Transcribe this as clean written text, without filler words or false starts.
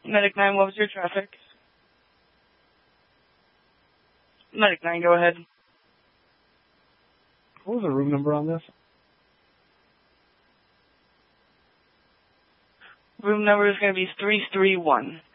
Medic 9, what was your traffic? Medic 9, go ahead. What was the room number on this? Room number is going to be 331.